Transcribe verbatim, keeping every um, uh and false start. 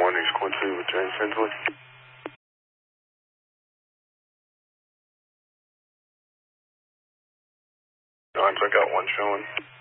one, East Quincy with James Hensley. Nines, I got one showing.